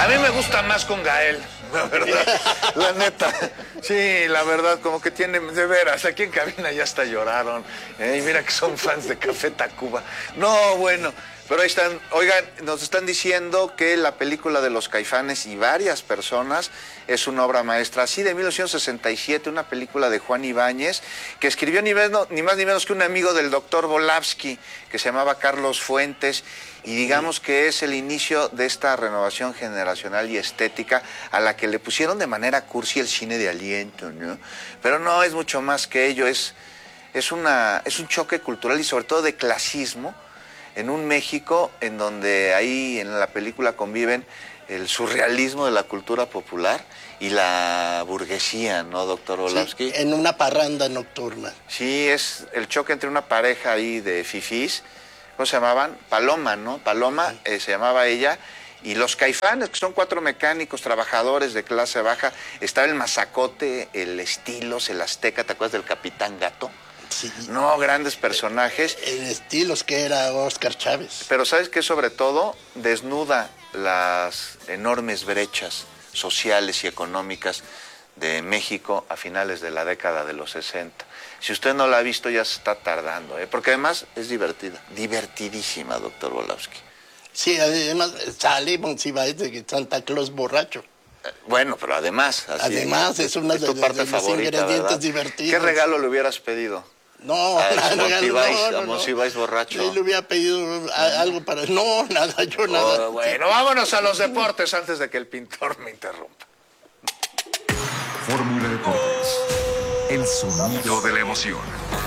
A mí me gusta más con Gael, la verdad, la neta. Sí, la verdad, como que tienen, de veras, aquí en cabina ya hasta lloraron. Y mira que son fans de Café Tacuba. No, bueno, pero ahí están. Oigan, nos están diciendo que la película de Los Caifanes y varias personas es una obra maestra. Así de 1967, una película de Juan Ibáñez, que escribió ni más ni menos que un amigo del doctor Volavsky, que se llamaba Carlos Fuentes. Y digamos que es el inicio de esta renovación generacional y estética a la que le pusieron de manera cursi el cine de aliento, ¿no? Pero no, es mucho más que ello, es un choque cultural y sobre todo de clasismo en un México en donde ahí en la película conviven el surrealismo de la cultura popular y la burguesía, ¿no, doctor Volavsky? Sí, en una parranda nocturna. Sí, es el choque entre una pareja ahí de fifís. ¿Cómo se llamaban? Paloma, ¿no? Paloma se llamaba ella. Y los Caifanes, que son 4 mecánicos, trabajadores de clase baja. Estaba el Mazacote, el Estilos, el Azteca, ¿te acuerdas del Capitán Gato? Sí. No, grandes personajes. El Estilos, que era Óscar Chávez. Pero ¿sabes qué? Sobre todo, desnuda las enormes brechas sociales y económicas de México a finales de la década de los 60. Si usted no la ha visto, ya se está tardando, porque además es divertida, divertidísima, doctor Volavsky. Sí, además sale Monsiváis de Santa Claus borracho. Bueno, pero además... Además, es una de tu parte los favorita, ingredientes ¿verdad? divertidos. ¿Qué regalo le hubieras pedido? No, a Monsiváis borracho. Yo le hubiera pedido algo para... No, nada, yo nada. Bueno, vámonos a los deportes antes de que el pintor me interrumpa. Fórmula Deportes. El sonido de la emoción.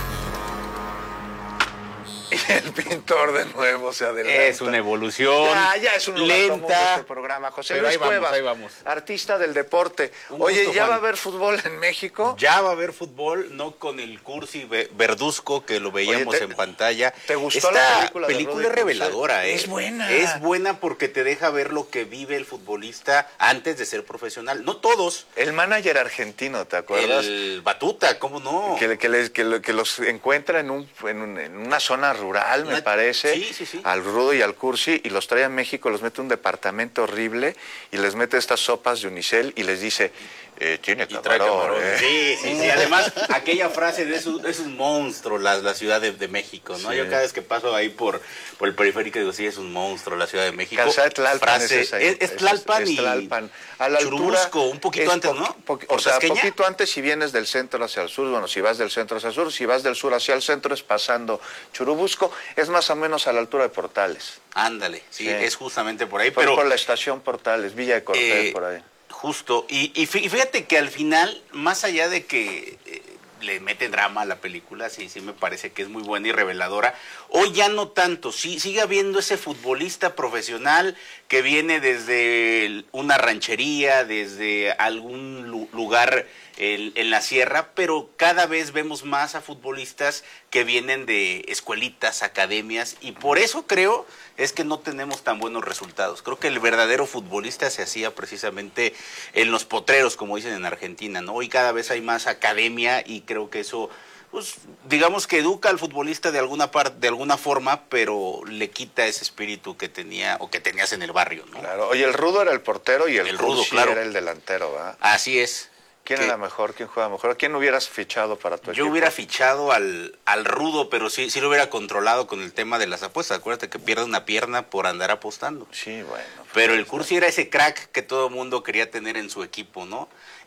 Y el pintor de nuevo se adelanta. Es una evolución ya es un lenta. Este programa. José Pero Luis Cuevas, ahí vamos. artista del deporte. Oye, ¿ya va a haber fútbol en México? Ya va a haber fútbol, no con el cursi verduzco que lo veíamos en pantalla. ¿Te gustó Esta la película? Película es reveladora, Es buena. Es buena porque te deja ver lo que vive el futbolista antes de ser profesional. No todos. El manager argentino, ¿te acuerdas? El Batuta, ¿cómo no? Que los encuentra en una zona rural, me parece, sí. al Rudo y al Cursi, y los trae a México, los mete a un departamento horrible, y les mete estas sopas de unicel, y les dice, tiene camarón, Sí. Además, aquella frase de es un monstruo la Ciudad de México, ¿no? Sí. Yo cada vez que paso ahí por el periférico digo, sí, es un monstruo la Ciudad de México. Calzada de Tlalpan es esa. Es Tlalpan es y Tlalpan. A la Churubusco, un poquito antes, ¿no? O sea, poquito antes si vienes del centro hacia el sur, bueno, si vas del centro hacia el sur, si vas del sur hacia el centro es pasando Churubusco, es más o menos a la altura de Portales. Ándale, sí, es justamente por ahí. Pero por la estación Portales, Villa de Cortés, por ahí. Justo, y fíjate que al final, más allá de que le mete drama a la película, sí me parece que es muy buena y reveladora, hoy ya no tanto, sigue habiendo ese futbolista profesional que viene desde una ranchería, desde algún lugar en la sierra, pero cada vez vemos más a futbolistas que vienen de escuelitas, academias, y por eso creo es que no tenemos tan buenos resultados. Creo que el verdadero futbolista se hacía precisamente en los potreros, como dicen en Argentina, ¿no? Hoy cada vez hay más academia y creo que eso, pues, digamos que educa al futbolista de alguna forma, pero le quita ese espíritu que tenía o que tenías en el barrio, ¿no? Claro. Oye, el Rudo era el portero y el Rudo, Cursi claro, era el delantero, ¿verdad? Así es. ¿Quién era mejor? ¿Quién juega mejor? ¿A quién hubieras fichado para tu equipo? Yo hubiera fichado al Rudo, pero sí lo hubiera controlado con el tema de las apuestas. Acuérdate que pierde una pierna por andar apostando. Sí, bueno. Pero el Cursi era ese crack que todo el mundo quería tener en su equipo, ¿no?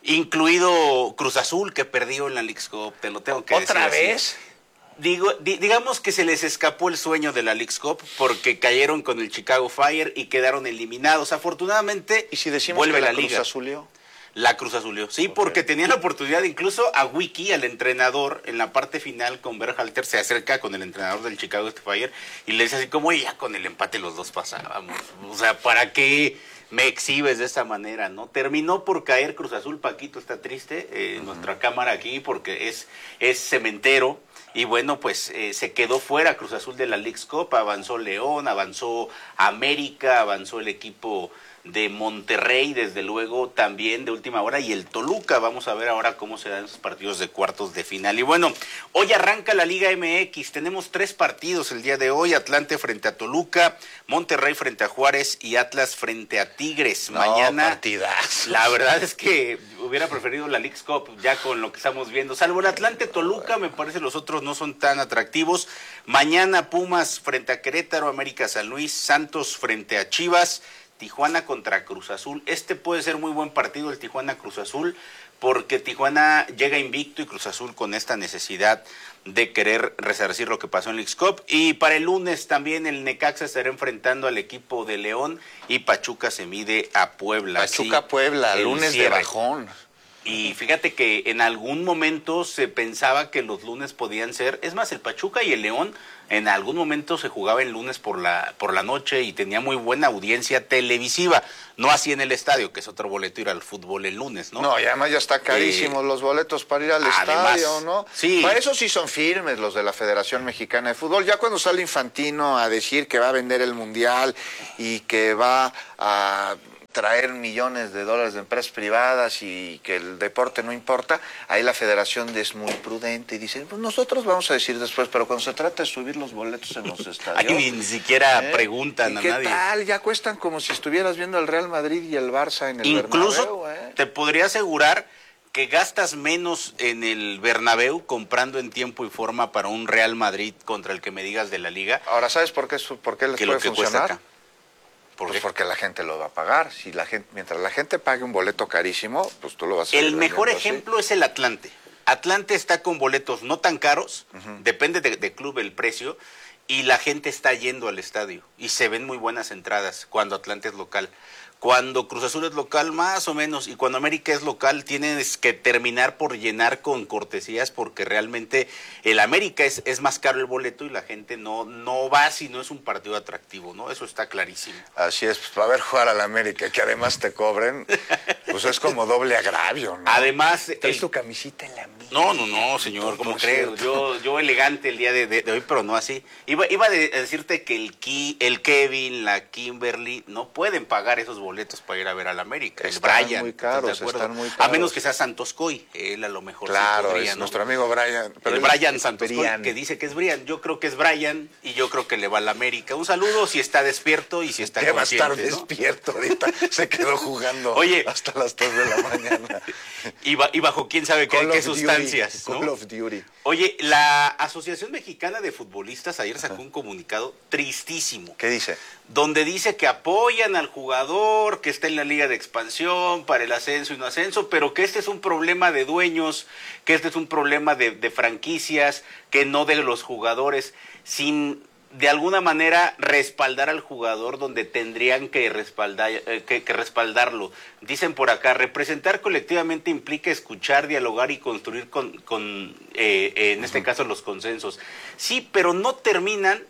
Incluido Cruz Azul, que perdió en la Leagues Cup, te lo tengo que decir. ¿Otra vez? Digamos que se les escapó el sueño de la Leagues Cup porque cayeron con el Chicago Fire y quedaron eliminados. Afortunadamente, ¿y si decimos vuelve que la Cruz liga. Azulió? La Cruz Azulió, sí, porque tenían la oportunidad, incluso a Wiki, al entrenador, en la parte final con Berhalter, se acerca con el entrenador del Chicago Fire y le dice así como, ya con el empate los dos pasábamos. O sea, ¿para qué me exhibes de esta manera, no? Terminó por caer Cruz Azul, Paquito está triste, nuestra cámara aquí, porque es cementero. y bueno, pues se quedó fuera Cruz Azul de la Leagues Cup, avanzó León, avanzó América, avanzó el equipo de Monterrey, desde luego también de última hora, y el Toluca. Vamos a ver ahora cómo se dan esos partidos de cuartos de final. Y bueno, hoy arranca la Liga MX, tenemos 3 partidos el día de hoy: Atlante frente a Toluca, Monterrey frente a Juárez y Atlas frente a Tigres. Mañana, partidazos. la verdad es que hubiera preferido la Leagues Cup ya con lo que estamos viendo, salvo el Atlante Toluca, me parece los otros no son tan atractivos. Mañana Pumas frente a Querétaro, América San Luis, Santos frente a Chivas, Tijuana contra Cruz Azul. Este puede ser muy buen partido, el Tijuana Cruz Azul, porque Tijuana llega invicto y Cruz Azul con esta necesidad de querer resarcir lo que pasó en Leagues Cup. Y para el lunes también el Necaxa estará enfrentando al equipo de León y Pachuca se mide a Puebla. Pachuca-Puebla, lunes de bajón. Y fíjate que en algún momento se pensaba que los lunes podían ser, es más, el Pachuca y el León en algún momento se jugaba el lunes por la noche y tenía muy buena audiencia televisiva, no así en el estadio, que es otro boleto ir al fútbol el lunes, ¿no? No, y además ya está carísimos los boletos para ir al estadio, ¿no? Sí. Para eso sí son firmes los de la Federación Mexicana de Fútbol. Ya cuando sale Infantino a decir que va a vender el Mundial y que va a traer millones de dólares de empresas privadas y que el deporte no importa, ahí la federación es muy prudente y dice, pues nosotros vamos a decir después, pero cuando se trata de subir los boletos en los estadios... Ahí ni siquiera preguntan a ¿qué nadie. tal? Ya cuestan como si estuvieras viendo el Real Madrid y el Barça en el Incluso Bernabéu, te podría asegurar que gastas menos en el Bernabéu comprando en tiempo y forma para un Real Madrid contra el que me digas de la Liga. Ahora, ¿sabes por qué les que puede lo que cuesta funcionar? acá. Pues porque la gente lo va a pagar. Si la gente, mientras la gente pague un boleto carísimo, pues tú lo vas a seguir El mejor vendiendo así. ejemplo es el Atlante. Atlante está con boletos no tan caros, depende de club el precio, y la gente está yendo al estadio. Y se ven muy buenas entradas cuando Atlante es local. Cuando Cruz Azul es local, más o menos, y cuando América es local, tienes que terminar por llenar con cortesías, porque realmente el América es más caro el boleto y la gente no va si no es un partido atractivo, ¿no? Eso está clarísimo. Así es, pues para ver jugar al América, que además te cobren, pues es como doble agravio, ¿no? Además... ¿Traes tu camisita en la mía? No, señor, ¿cómo creo? Yo elegante el día de hoy, pero no así. Iba a decirte que el Kevin, la Kimberly, no pueden pagar esos boletos para ir a ver al América. Están el Brian, muy caros, ¿estás de acuerdo? están muy caros. A menos que sea Santos Coy, él a lo mejor Claro, sí podría, es ¿no? nuestro amigo Brian. El Brian Santos Coy, que dice que es Brian. Yo creo que es Brian y yo creo que le va al América. Un saludo si está despierto y si está que va a estar consciente, ¿no? despierto ahorita. Se quedó jugando Oye, hasta las 3 de la mañana. Y bajo quién sabe qué sustancias, ¿no? Call of Duty. Oye, la Asociación Mexicana de Futbolistas ayer sacó un comunicado tristísimo. ¿Qué dice? Donde dice que apoyan al jugador, que está en la liga de expansión para el ascenso y no ascenso, pero que este es un problema de dueños, que este es un problema de franquicias, que no de los jugadores, sin de alguna manera respaldar al jugador donde tendrían que respaldarlo. Dicen por acá, representar colectivamente implica escuchar, dialogar y construir en este caso los consensos. Sí, pero no terminan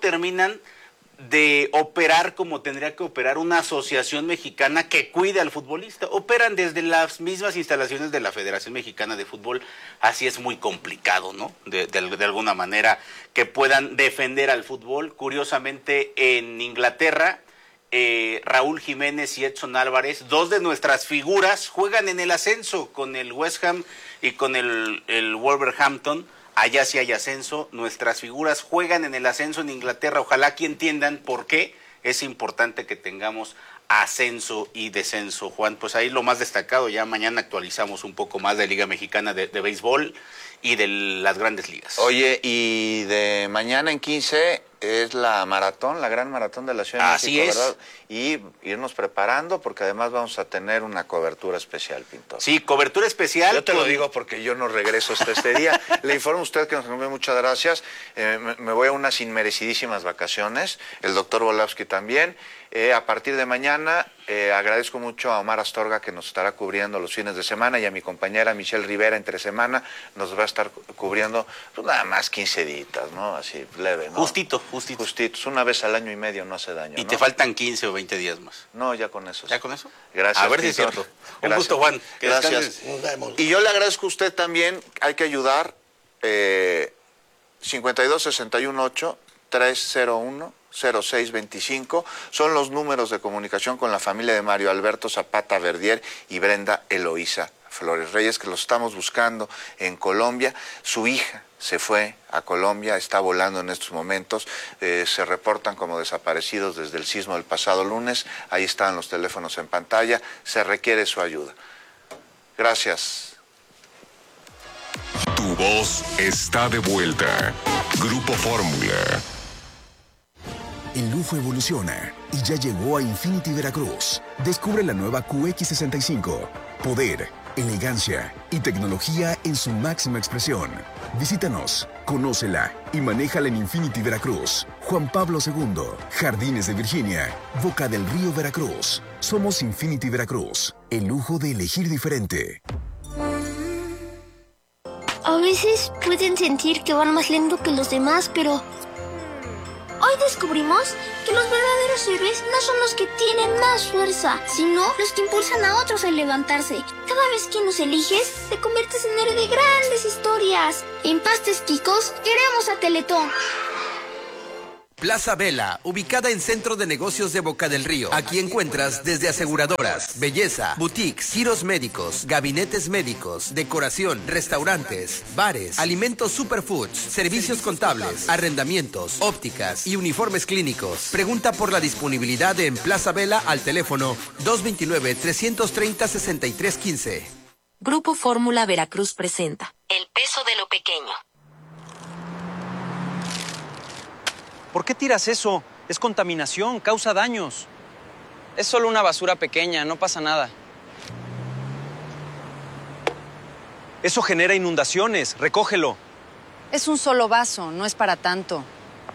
de operar como tendría que operar una asociación mexicana que cuide al futbolista. Operan desde las mismas instalaciones de la Federación Mexicana de Fútbol, así es muy complicado, ¿no? De alguna manera que puedan defender al fútbol. Curiosamente, en Inglaterra, Raúl Jiménez y Edson Álvarez, 2 de nuestras figuras, juegan en el ascenso con el West Ham y con el Wolverhampton. Allá sí hay ascenso, nuestras figuras juegan en el ascenso en Inglaterra. Ojalá que entiendan por qué es importante que tengamos ascenso y descenso, Juan. Pues ahí lo más destacado, ya mañana actualizamos un poco más de Liga Mexicana de Béisbol y de las grandes ligas. Oye, y de mañana en 15 es la maratón, la gran maratón de la Ciudad de Así México, es. ¿verdad? Y irnos preparando porque además vamos a tener una cobertura especial, Pintor. Sí, cobertura especial. Yo te lo digo porque yo no regreso hasta este día. Le informo a usted que nos envió muchas gracias. Me voy a unas inmerecidísimas vacaciones. El doctor Volavsky también. A partir de mañana agradezco mucho a Omar Astorga que nos estará cubriendo los fines de semana y a mi compañera Michelle Rivera entre semana nos va a estar cubriendo pues, nada más 15 días, ¿no? Así leve, ¿no? Justito. Justitos, una vez al año y medio no hace daño. Y ¿no? te faltan 15 o 20 días más. No, ya con eso. ¿Ya con eso? Gracias. A ver si es Pintor. cierto. Un Gracias. gusto, Juan. Que Gracias. descanses. Nos vemos. Y yo le agradezco a usted también, hay que ayudar 5261-8-301-0625 son los números de comunicación con la familia de Mario Alberto Zapata Verdier y Brenda Eloísa Flores Reyes, que los estamos buscando en Colombia. Su hija se fue a Colombia, está volando en estos momentos, se reportan como desaparecidos desde el sismo del pasado lunes. Ahí están los teléfonos en pantalla, se requiere su ayuda. Gracias. Tu voz está de vuelta. Grupo Fórmula. El lujo evoluciona y ya llegó a Infinity Veracruz. Descubre la nueva QX65. Poder, elegancia y tecnología en su máxima expresión. Visítanos, conócela y manéjala en Infinity Veracruz. Juan Pablo II, Jardines de Virginia, Boca del Río Veracruz. Somos Infinity Veracruz, el lujo de elegir diferente. A veces pueden sentir que van más lento que los demás, pero hoy descubrimos que los verdaderos héroes no son los que tienen más fuerza, sino los que impulsan a otros a levantarse. Cada vez que nos eliges, te conviertes en héroe de grandes historias. En Pastes Quicos, queremos a Teletón. Plaza Vela, ubicada en Centro de Negocios de Boca del Río. Aquí encuentras desde aseguradoras, belleza, boutiques, giros médicos, gabinetes médicos, decoración, restaurantes, bares, alimentos superfoods, servicios contables, arrendamientos, ópticas y uniformes clínicos. Pregunta por la disponibilidad en Plaza Vela al teléfono 229-330-6315. Grupo Fórmula Veracruz presenta El peso de lo pequeño. ¿Por qué tiras eso? Es contaminación, causa daños. Es solo una basura pequeña, no pasa nada. Eso genera inundaciones, recógelo. Es un solo vaso, no es para tanto.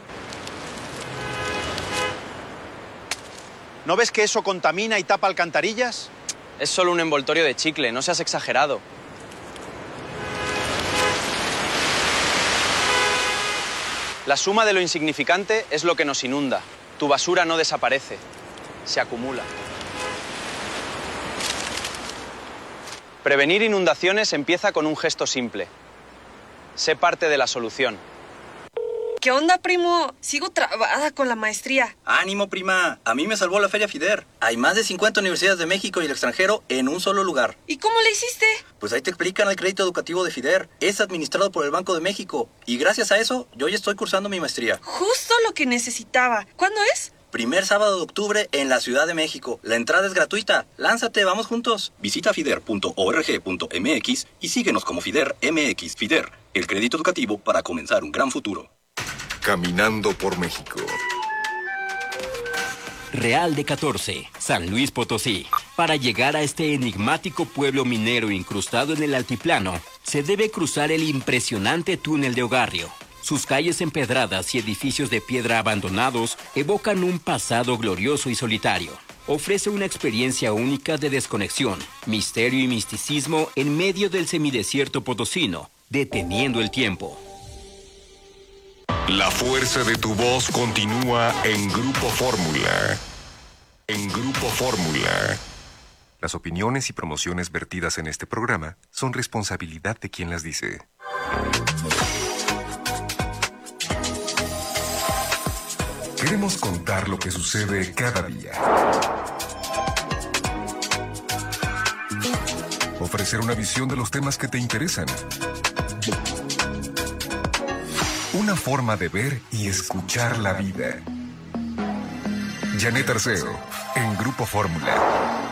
¿No ves que eso contamina y tapa alcantarillas? Es solo un envoltorio de chicle, no seas exagerado. La suma de lo insignificante es lo que nos inunda. Tu basura no desaparece, se acumula. Prevenir inundaciones empieza con un gesto simple. Sé parte de la solución. ¿Qué onda, primo? Sigo trabada con la maestría. ¡Ánimo, prima! A mí me salvó la Feria FIDER. Hay más de 50 universidades de México y el extranjero en un solo lugar. ¿Y cómo le hiciste? Pues ahí te explican el crédito educativo de FIDER. Es administrado por el Banco de México. Y gracias a eso, yo ya estoy cursando mi maestría. Justo lo que necesitaba. ¿Cuándo es? Primer sábado de octubre en la Ciudad de México. La entrada es gratuita. Lánzate, vamos juntos. Visita fider.org.mx y síguenos como FIDER MX. FIDER, el crédito educativo para comenzar un gran futuro. Caminando por México. Real de 14, San Luis Potosí. Para llegar a este enigmático pueblo minero incrustado en el altiplano, se debe cruzar el impresionante túnel de Ogarrio. Sus calles empedradas y edificios de piedra abandonados evocan un pasado glorioso y solitario. Ofrece una experiencia única de desconexión, misterio y misticismo en medio del semidesierto potosino, deteniendo el tiempo. La fuerza de tu voz continúa en Grupo Fórmula. En Grupo Fórmula. Las opiniones y promociones vertidas en este programa son responsabilidad de quien las dice. Queremos contar lo que sucede cada día. Ofrecer una visión de los temas que te interesan. Una forma de ver y escuchar la vida. Janet Arceo, en Grupo Fórmula.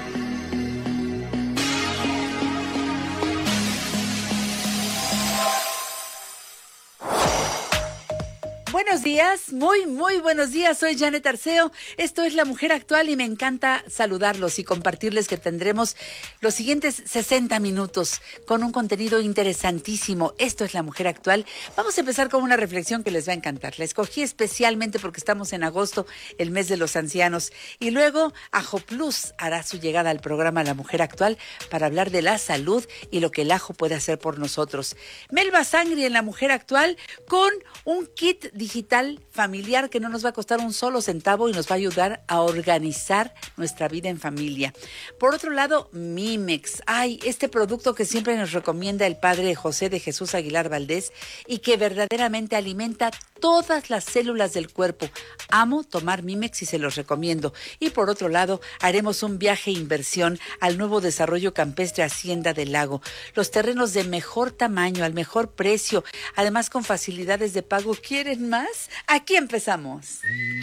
Buenos días, muy buenos días. Soy Janet Arceo. Esto es La Mujer Actual y me encanta saludarlos y compartirles que tendremos los siguientes 60 minutos con un contenido interesantísimo. Esto es La Mujer Actual. Vamos a empezar con una reflexión que les va a encantar. La escogí especialmente porque estamos en agosto, el mes de los ancianos. Y luego Ajo Plus hará su llegada al programa La Mujer Actual para hablar de la salud y lo que el ajo puede hacer por nosotros. Melba Sangri en La Mujer Actual con un kit digital digital familiar que no nos va a costar un solo centavo y nos va a ayudar a organizar nuestra vida en familia. Por otro lado, Mimex. Ay, este producto que siempre nos recomienda el padre José de Jesús Aguilar Valdés y que verdaderamente alimenta todas las células del cuerpo. Amo tomar Mimex y se los recomiendo. Y por otro lado, haremos un viaje inversión al nuevo desarrollo campestre Hacienda del Lago. Los terrenos de mejor tamaño, al mejor precio, además con facilidades de pago. ¿Quieren más? Aquí empezamos.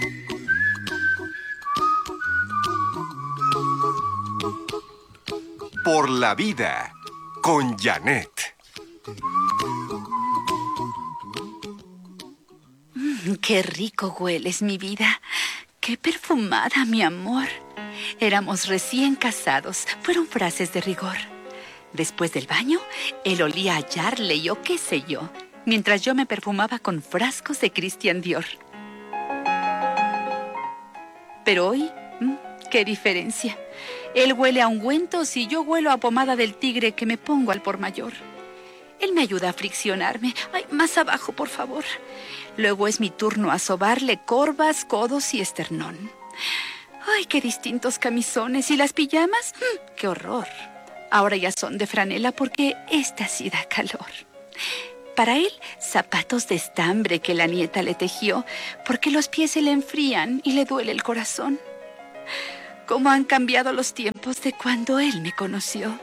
Por la vida, con Janet. Qué rico hueles, mi vida. Qué perfumada, mi amor. Éramos recién casados. Fueron frases de rigor. Después del baño, él olía a Yarley o qué sé yo, mientras yo me perfumaba con frascos de Christian Dior. Pero hoy, qué diferencia. Él huele a ungüentos y yo huelo a pomada del tigre que me pongo al por mayor. Él me ayuda a friccionarme. Ay, más abajo, por favor. Luego es mi turno a sobarle corvas, codos y esternón. Ay, qué distintos camisones. ¿Y las pijamas? ¡Qué horror! Ahora ya son de franela porque esta sí da calor. Para él, zapatos de estambre que la nieta le tejió porque los pies se le enfrían y le duele el corazón. ¿Cómo han cambiado los tiempos de cuando él me conoció?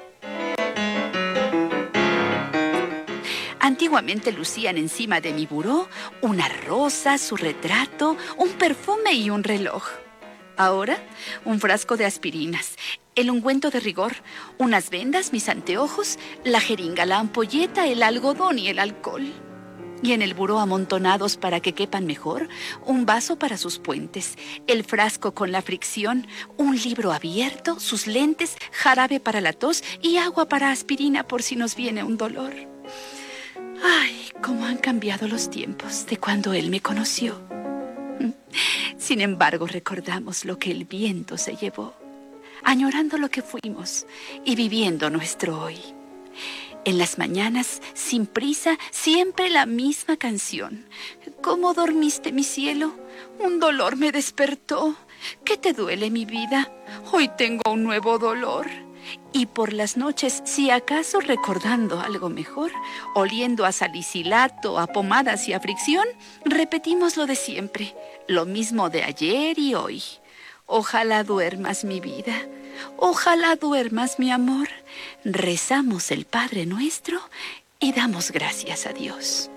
Antiguamente lucían encima de mi buró una rosa, su retrato, un perfume y un reloj. Ahora, un frasco de aspirinas, el ungüento de rigor, unas vendas, mis anteojos, la jeringa, la ampolleta, el algodón y el alcohol. Y en el buró amontonados para que quepan mejor, un vaso para sus puentes, el frasco con la fricción, un libro abierto, sus lentes, jarabe para la tos y agua para aspirina por si nos viene un dolor. Ay, cómo han cambiado los tiempos de cuando él me conoció. Sin embargo, recordamos lo que el viento se llevó, añorando lo que fuimos y viviendo nuestro hoy. En las mañanas, sin prisa, siempre la misma canción. ¿Cómo dormiste, mi cielo? Un dolor me despertó. ¿Qué te duele, mi vida? Hoy tengo un nuevo dolor. Y por las noches, si acaso recordando algo mejor, oliendo a salicilato, a pomadas y a fricción, repetimos lo de siempre, lo mismo de ayer y hoy. Ojalá duermas, mi vida. Ojalá duermas, mi amor. Rezamos el Padre Nuestro y damos gracias a Dios.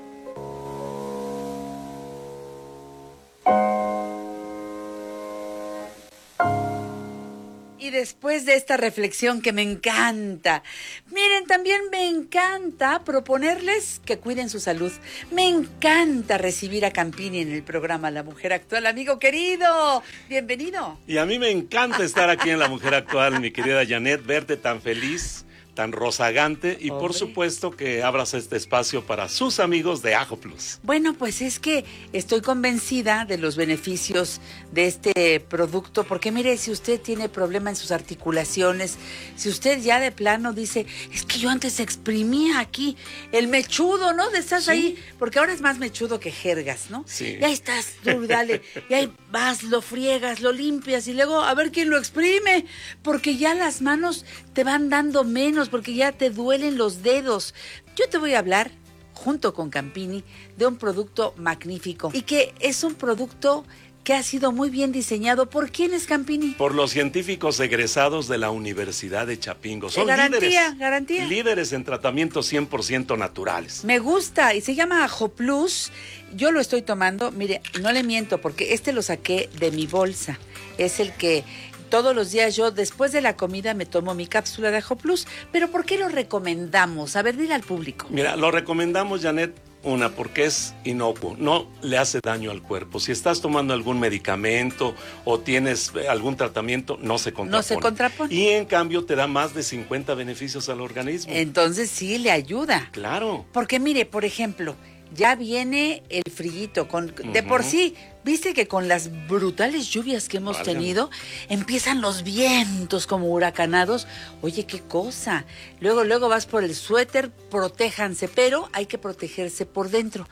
Y después de esta reflexión que me encanta, miren, también me encanta proponerles que cuiden su salud. Me encanta recibir a Campini en el programa La Mujer Actual. Amigo querido, bienvenido. Y a mí me encanta estar aquí en La Mujer Actual, mi querida Janet, verte tan feliz, tan rozagante y por supuesto que abras este espacio para sus amigos de Ajo Plus. Bueno, pues es que estoy convencida de los beneficios de este producto, porque mire, si usted tiene problema en sus articulaciones, si usted ya de plano dice, es que yo antes exprimía aquí el mechudo, ¿no? De estás ahí, porque ahora es más mechudo que jergas, ¿no? Sí. Y ahí estás, tú, dale, y ahí vas, lo friegas, lo limpias y luego a ver quién lo exprime, porque ya las manos te van dando menos, porque ya te duelen los dedos. Yo te voy a hablar, junto con Campini, de un producto magnífico y que es un producto que ha sido muy bien diseñado. ¿Por quién es Campini? Por los científicos egresados de la Universidad de Chapingo. Son garantía. Líderes en tratamientos 100% naturales. Me gusta y se llama Ajo Plus. Yo lo estoy tomando, mire, no le miento porque este lo saqué de mi bolsa. Es el que todos los días yo después de la comida me tomo mi cápsula de Ajo Plus. Pero ¿por qué lo recomendamos? A ver, dile al público. Mira, lo recomendamos, Janet, porque es inocuo, no le hace daño al cuerpo. Si estás tomando algún medicamento o tienes algún tratamiento, no se contrapone. No se contrapone. Y en cambio te da más de 50 beneficios al organismo. Entonces sí le ayuda. Claro. Porque mire, por ejemplo, ya viene el frillito. De por sí, viste que con las brutales lluvias que hemos tenido, empiezan los vientos como huracanados. Oye, qué cosa. Luego vas por el suéter, protéjanse, pero hay que protegerse por dentro.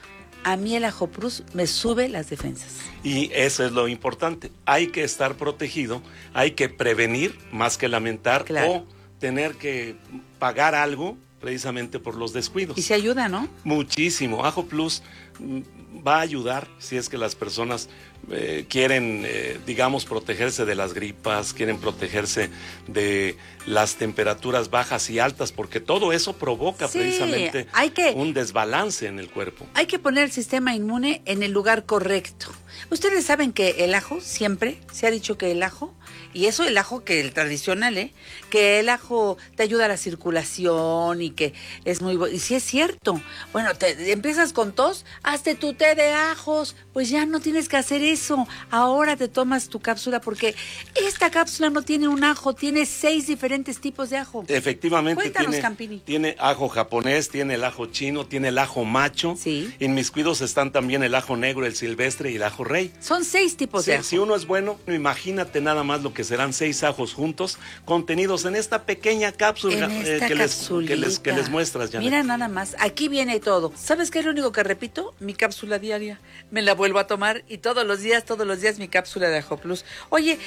a mí el Ajo Plus me sube las defensas. Y eso es lo importante. Hay que estar protegido, hay que prevenir más que lamentar o tener que pagar algo precisamente por los descuidos. Y se ayuda, ¿no? Muchísimo. Ajo Plus va a ayudar si es que las personas quieren, digamos, protegerse de las gripas, quieren protegerse de las temperaturas bajas y altas, porque todo eso provoca precisamente un desbalance en el cuerpo. Hay que poner el sistema inmune en el lugar correcto. Ustedes saben que el ajo, siempre se ha dicho que el ajo, y eso el ajo que el tradicional, que el ajo te ayuda a la circulación y que es muy bueno. Y sí es cierto. Bueno, te empiezas con tos, hazte tu té de ajos, pues ya no tienes que hacer eso. Ahora te tomas tu cápsula porque esta cápsula no tiene un ajo, tiene 6 diferentes tipos de ajo. Efectivamente. Cuéntanos, Campini. Tiene ajo japonés, tiene el ajo chino, tiene el ajo macho. Sí. En mis cuidos están también el ajo negro, el silvestre y el ajo rey. Son 6 tipos de ajo. Si uno es bueno, imagínate nada más lo que serán 6 ajos juntos, contenidos en esta pequeña cápsula que les muestras, Janet. Mira nada más, aquí viene todo. ¿Sabes qué es lo único que repito? Mi cápsula diaria. Me la vuelvo a tomar y todos los días mi cápsula de Ajo Plus. Oye,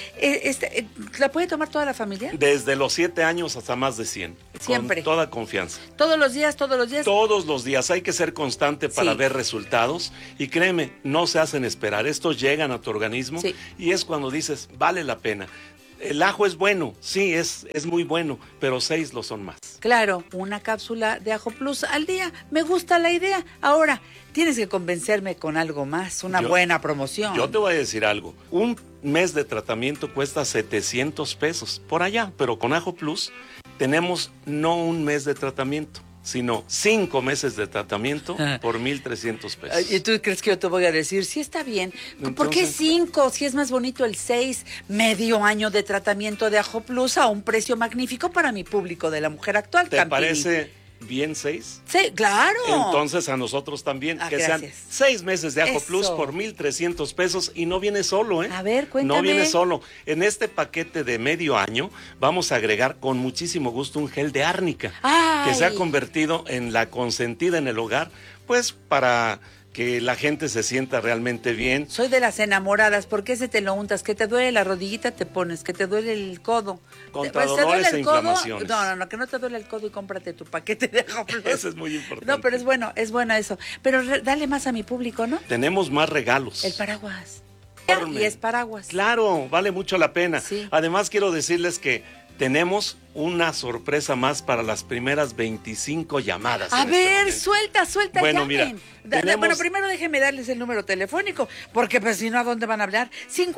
¿la puede tomar toda la familia? Desde los 7 años hasta más de 100. Siempre. Con toda confianza. ¿Todos los días? Todos los días. Hay que ser constante para ver resultados. Y créeme, no se hacen esperar. Estos llegan a tu organismo y es cuando dices, vale la pena. El ajo es bueno, sí, es muy bueno, pero 6 lo son más. Claro, una cápsula de Ajo Plus al día. Me gusta la idea. Ahora, tienes que convencerme con algo más, una buena promoción. Yo te voy a decir algo. Un mes de tratamiento cuesta 700 pesos, por allá. Pero con Ajo Plus tenemos no un mes de tratamiento, sino 5 meses de tratamiento por 1,300 pesos. ¿Y tú crees que yo te voy a decir? Sí, está bien. ¿Por qué 5? Si es más bonito el 6, medio año de tratamiento de Ajo Plus a un precio magnífico para mi público de la mujer actual. ¿Te parece bien 6? Sí, claro. Entonces a nosotros también, que gracias. sean 6 meses de Ajo Plus por 1,300 pesos y no viene solo, A ver, cuéntame. No viene solo. En este paquete de medio año vamos a agregar con muchísimo gusto un gel de árnica, que se ha convertido en la consentida en el hogar, pues para que la gente se sienta realmente bien. Soy de las enamoradas. ¿Por qué se te lo untas? ¿Que te duele la rodillita? Te pones. ¿Que te duele el codo? Contra dolores e inflamaciones. No, que no te duele el codo y cómprate tu paquete de Ajo Plus. Eso es muy importante. No, pero es bueno eso. Pero dale más a mi público, ¿no? Tenemos más regalos. El paraguas. Y es paraguas. Claro, vale mucho la pena. Sí. Además, quiero decirles que tenemos una sorpresa más para las primeras 25 llamadas. A ver, suelta, bueno, llamen. Mira, Bueno, primero déjenme darles el número telefónico, porque pues si no, ¿a dónde van a hablar?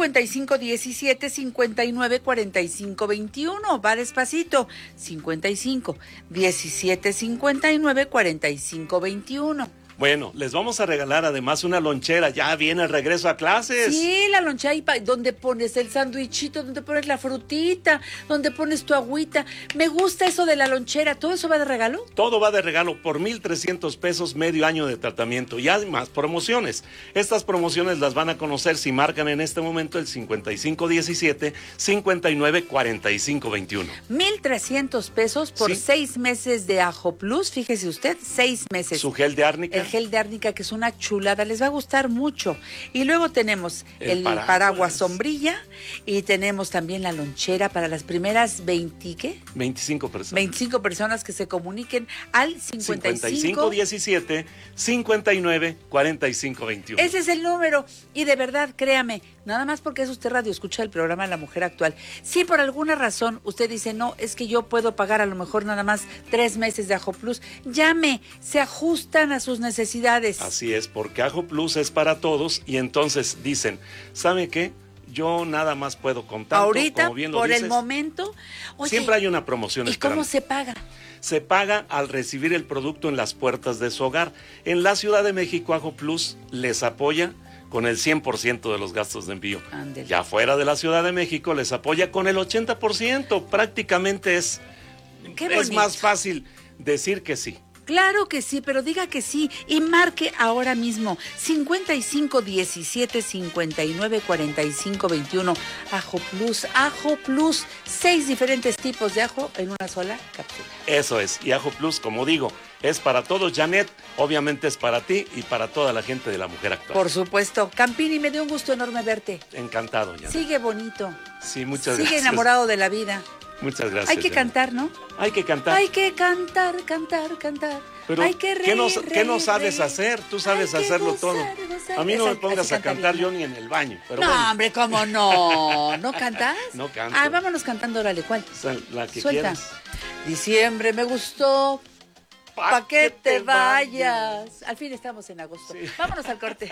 5517-594521, va despacito. 5517-594521. Bueno, les vamos a regalar además una lonchera. Ya viene el regreso a clases. Sí, la lonchera, donde pones el sándwichito, donde pones la frutita, donde pones tu agüita. Me gusta eso de la lonchera. ¿Todo eso va de regalo? Todo va de regalo por 1,300 pesos, medio año de tratamiento. Y además promociones. Estas promociones las van a conocer si marcan en este momento el 5517-594521. 1,300 pesos por 6 meses de Ajo Plus. Fíjese usted, 6 meses. Su gel de árnica. El gel de árnica, que es una chulada, les va a gustar mucho. Y luego tenemos el paraguas sombrilla y tenemos también la lonchera para las primeras 25 personas. 25 personas que se comuniquen al 5517-594521. Ese es el número. Y de verdad, créame, nada más porque es usted radio escucha el programa La Mujer Actual. Si por alguna razón usted dice, no, es que yo puedo pagar a lo mejor nada más 3 meses de Ajo Plus, llame, se ajustan a sus necesidades. Así es, porque Ajo Plus es para todos y entonces dicen, ¿sabe qué? Yo nada más puedo contar. Ahorita, como bien lo dices, el momento. Oye, siempre hay una promoción. ¿Y cómo se paga? Se paga al recibir el producto en las puertas de su hogar. En la Ciudad de México, Ajo Plus les apoya con el 100% de los gastos de envío. Ándale. Ya fuera de la Ciudad de México les apoya con el 80%. Prácticamente es más fácil decir que sí. Claro que sí, pero diga que sí y marque ahora mismo 55 17 59 45 21. Ajo Plus, 6 diferentes tipos de ajo en una sola cápsula. Eso es, y Ajo Plus, como digo, es para todos, Janet, obviamente es para ti y para toda la gente de La Mujer Actual. Por supuesto. Campini, me dio un gusto enorme verte. Encantado, Janet. Sigue bonito. Sí, muchas gracias. Sigue enamorado de la vida. Muchas gracias. Hay que Janet. cantar, ¿no? Hay que cantar. Hay que cantar. Pero, hay que ¿qué no sabes hacer? Tú sabes hacerlo todo. A mí no me pongas a cantar yo ni en el baño. Pero no, bueno. hombre, ¿cómo no? ¿No cantas? No canto. Ah, vámonos cantando, órale, ¿cuál? O sea, la que Suelta. quieras. Diciembre me gustó. Pa' que te vayas. Al fin estamos en agosto. Sí. Vámonos al corte.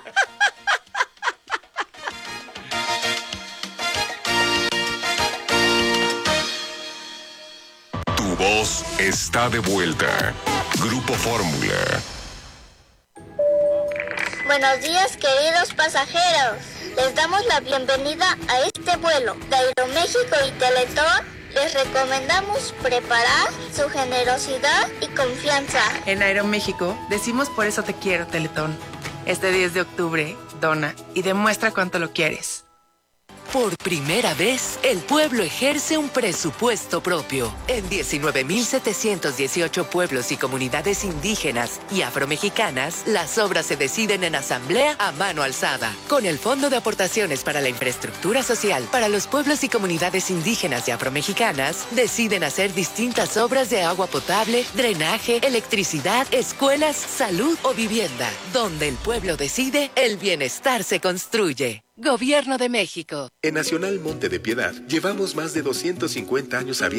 Tu voz está de vuelta. Grupo Fórmula. Buenos días, queridos pasajeros. Les damos la bienvenida a este vuelo de Aeroméxico y Teletón. Les recomendamos preparar su generosidad y confianza. En Aeroméxico decimos por eso te quiero, Teletón. Este 10 de octubre, dona y demuestra cuánto lo quieres. Por primera vez, el pueblo ejerce un presupuesto propio. En 19.718 pueblos y comunidades indígenas y afromexicanas, las obras se deciden en asamblea a mano alzada. Con el Fondo de Aportaciones para la Infraestructura Social para los pueblos y comunidades indígenas y afromexicanas, deciden hacer distintas obras de agua potable, drenaje, electricidad, escuelas, salud o vivienda. Donde el pueblo decide, el bienestar se construye. Gobierno de México. En Nacional Monte de Piedad llevamos más de 250 años abiertos